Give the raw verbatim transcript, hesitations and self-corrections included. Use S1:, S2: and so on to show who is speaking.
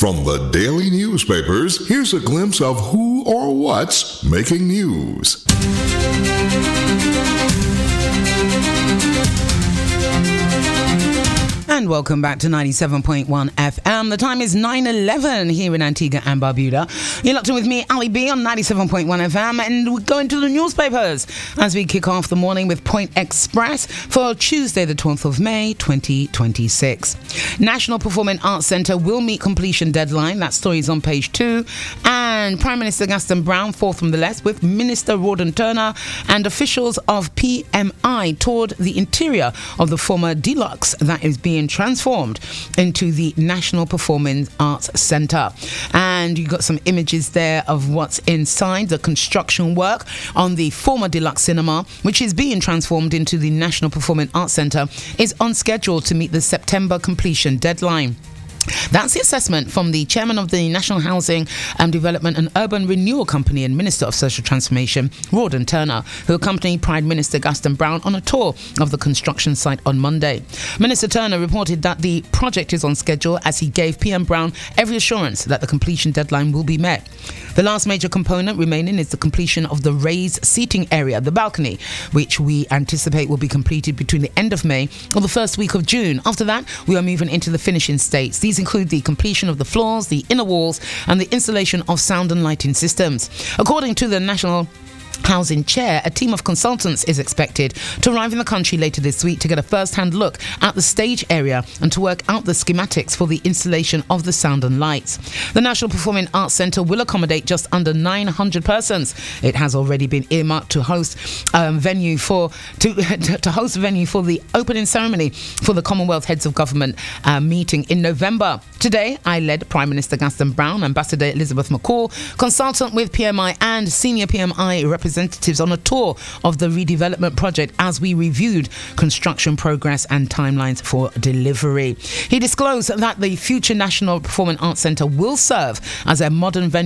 S1: From the daily newspapers, here's a glimpse of who or what's making news.
S2: And welcome back to ninety-seven point one F M. The time is nine eleven here in Antigua and Barbuda. You're locked in with me, Ali B, on ninety-seven point one F M, and we're going to the newspapers as we kick off the morning with Point Express for Tuesday, the twelfth of May, twenty twenty-six. National Performing Arts Centre will meet completion deadline. That story is on page two. And Prime Minister Gaston Brown, fourth from the left, with Minister Rawdon Turner and officials of P M I toured the interior of the former Deluxe that is being transformed into the National Performing Arts Centre. And you got some images there of what's inside. The construction work on the former Deluxe Cinema, which is being transformed into the National Performing Arts Centre, is on schedule to meet the September completion deadline. That's the assessment from the chairman of the National Housing and Development and Urban Renewal Company and Minister of Social Transformation, Rawdon Turner, who accompanied Prime Minister Gaston Brown on a tour of the construction site on Monday. Minister Turner reported that the project is on schedule as he gave P M Brown every assurance that the completion deadline will be met. The last major component remaining is the completion of the raised seating area, the balcony, which we anticipate will be completed between the end of May or the first week of June. After that, we are moving into the finishing states. These include the completion of the floors, the inner walls, and the installation of sound and lighting systems. According to the National Housing Chair, a team of consultants is expected to arrive in the country later this week to get a first-hand look at the stage area and to work out the schematics for the installation of the sound and lights. The National Performing Arts Centre will accommodate just under nine hundred persons. It has already been earmarked to host um, venue for to to host a venue for the opening ceremony for the Commonwealth Heads of Government uh, meeting in November. Today, I led Prime Minister Gaston Brown, Ambassador Elizabeth McCall, consultant with P M I and senior P M I representatives on a tour of the redevelopment project as we reviewed construction progress and timelines for delivery. He disclosed that the future National Performing Arts Centre will serve as a modern venue